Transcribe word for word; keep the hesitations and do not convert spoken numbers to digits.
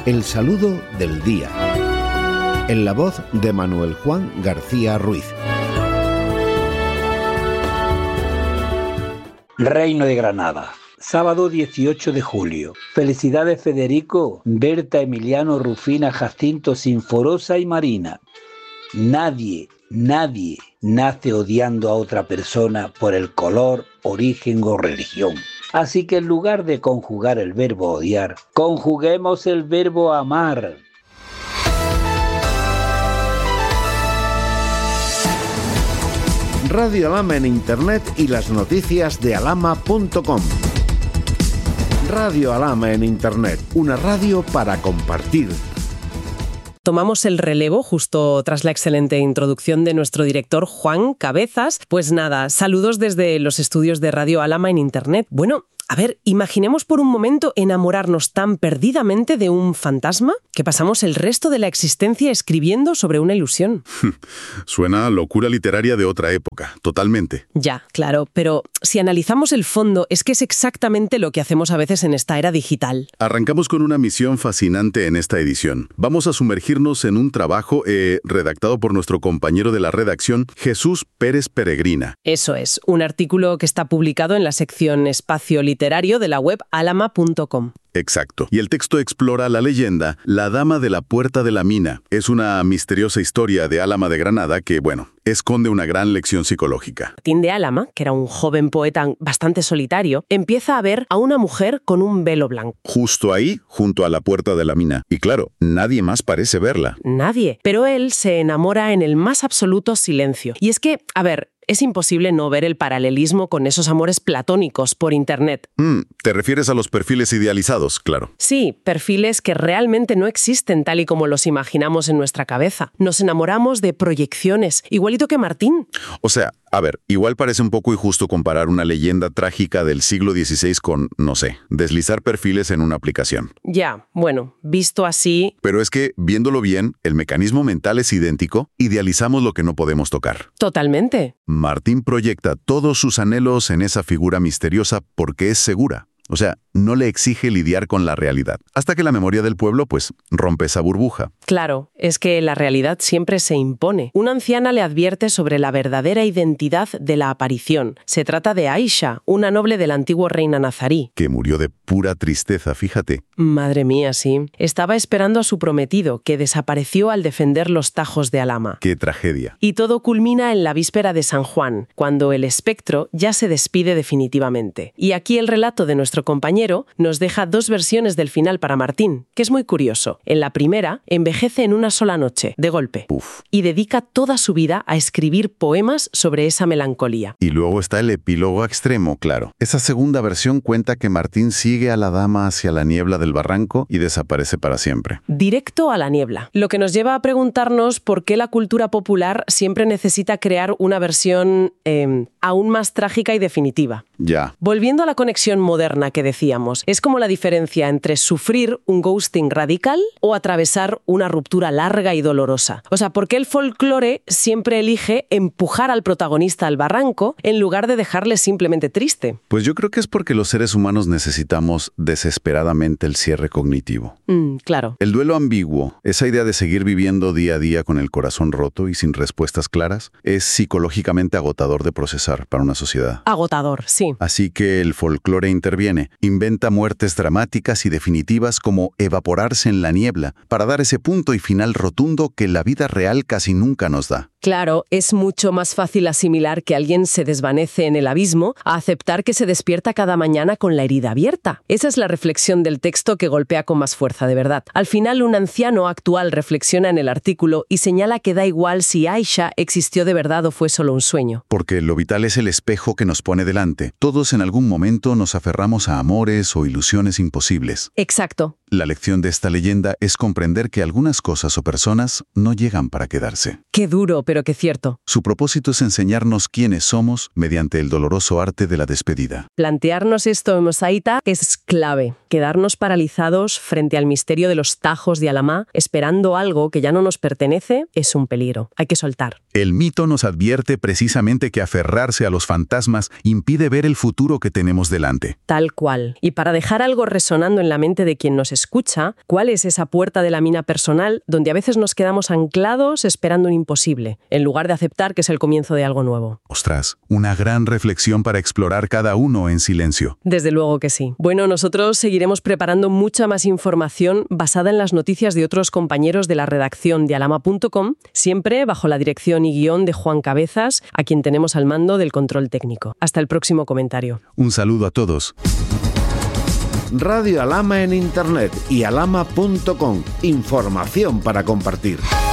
El saludo del día. En la voz de Manuel Juan García Ruiz. Reino de Granada, sábado dieciocho de julio. Felicidades Federico, Berta, Emiliano, Rufina, Jacinto, Sinforosa y Marina. Nadie, nadie nace odiando a otra persona por el color, origen o religión. Así que en lugar de conjugar el verbo odiar, conjuguemos el verbo amar. Radio Alhama en Internet y las noticias de alhama punto com. Radio Alhama en Internet, una radio para compartir. Tomamos el relevo justo tras la excelente introducción de nuestro director Juan Cabezas. Pues nada, saludos desde los estudios de Radio Alhama en Internet. Bueno, a ver, imaginemos por un momento enamorarnos tan perdidamente de un fantasma que pasamos el resto de la existencia escribiendo sobre una ilusión. Suena a locura literaria de otra época, totalmente. Ya, claro, pero si analizamos el fondo es que es exactamente lo que hacemos a veces en esta era digital. Arrancamos con una misión fascinante en esta edición. Vamos a sumergirnos en un trabajo eh, redactado por nuestro compañero de la redacción, Jesús Pérez Peregrina. Eso es, un artículo que está publicado en la sección Espacio Literario literario de la web alhama punto com. Exacto. Y el texto explora la leyenda La Dama de la Puerta de la Mina. Es una misteriosa historia de Álama de Granada que, bueno, esconde una gran lección psicológica. Martín de Álama, que era un joven poeta bastante solitario, empieza a ver a una mujer con un velo blanco. Justo ahí, junto a la puerta de la mina. Y claro, nadie más parece verla. Nadie. Pero él se enamora en el más absoluto silencio. Y es que, a ver, es imposible no ver el paralelismo con esos amores platónicos por Internet. Mm, ¿te refieres a los perfiles idealizados? Claro. Sí, perfiles que realmente no existen tal y como los imaginamos en nuestra cabeza. Nos enamoramos de proyecciones, igualito que Martín. O sea, a ver, igual parece un poco injusto comparar una leyenda trágica del siglo dieciséis con, no sé, deslizar perfiles en una aplicación. Ya, bueno, visto así... Pero es que, viéndolo bien, el mecanismo mental es idéntico, idealizamos lo que no podemos tocar. Totalmente. Martín proyecta todos sus anhelos en esa figura misteriosa porque es segura. O sea, no le exige lidiar con la realidad. Hasta que la memoria del pueblo, pues, rompe esa burbuja. Claro, es que la realidad siempre se impone. Una anciana le advierte sobre la verdadera identidad de la aparición. Se trata de Aisha, una noble del antiguo reina nazarí. Que murió de pura tristeza, fíjate. Madre mía, sí. Estaba esperando a su prometido, que desapareció al defender los tajos de Alhama. ¡Qué tragedia! Y todo culmina en la víspera de San Juan, cuando el espectro ya se despide definitivamente. Y aquí el relato de nuestro compañero nos deja dos versiones del final para Martín, que es muy curioso. En la primera, envejece en una sola noche, de golpe, Uf. y dedica toda su vida a escribir poemas sobre esa melancolía. Y luego está el epílogo extremo, claro. Esa segunda versión cuenta que Martín sigue a la dama hacia la niebla del barranco y desaparece para siempre. Directo a la niebla. Lo que nos lleva a preguntarnos por qué la cultura popular siempre necesita crear una versión eh, aún más trágica y definitiva. Ya. Volviendo a la conexión moderna que decíamos, es como la diferencia entre sufrir un ghosting radical o atravesar una ruptura larga y dolorosa. O sea, ¿por qué el folclore siempre elige empujar al protagonista al barranco en lugar de dejarle simplemente triste? Pues yo creo que es porque los seres humanos necesitamos desesperadamente el cierre cognitivo. Mm, claro. El duelo ambiguo, esa idea de seguir viviendo día a día con el corazón roto y sin respuestas claras, es psicológicamente agotador de procesar para una sociedad. Agotador, sí. Así que el folclore interviene, inventa muertes dramáticas y definitivas como evaporarse en la niebla, para dar ese punto y final rotundo que la vida real casi nunca nos da. Claro, es mucho más fácil asimilar que alguien se desvanece en el abismo a aceptar que se despierta cada mañana con la herida abierta. Esa es la reflexión del texto que golpea con más fuerza, de verdad. Al final, un anciano actual reflexiona en el artículo y señala que da igual si Aisha existió de verdad o fue solo un sueño. Porque lo vital es el espejo que nos pone delante. Todos en algún momento nos aferramos a amores o ilusiones imposibles. Exacto. La lección de esta leyenda es comprender que algunas cosas o personas no llegan para quedarse. Qué duro, pero qué cierto. Su propósito es enseñarnos quiénes somos mediante el doloroso arte de la despedida. Plantearnos esto en voz alta es clave. Quedarnos paralizados frente al misterio de los tajos de Alhama, esperando algo que ya no nos pertenece, es un peligro. Hay que soltar. El mito nos advierte precisamente que aferrarse a los fantasmas impide ver el futuro que tenemos delante. Tal cual. Y para dejar algo resonando en la mente de quien nos escucha, ¿cuál es esa puerta de la mina personal donde a veces nos quedamos anclados esperando un imposible, en lugar de aceptar que es el comienzo de algo nuevo? Ostras, una gran reflexión para explorar cada uno en silencio. Desde luego que sí. Bueno, nosotros seguiremos preparando mucha más información basada en las noticias de otros compañeros de la redacción de alama punto com, siempre bajo la dirección y guión de Juan Cabezas, a quien tenemos al mando del control técnico. Hasta el próximo comentario. Un saludo a todos. Radio Alama en Internet y alama punto com. Información para compartir.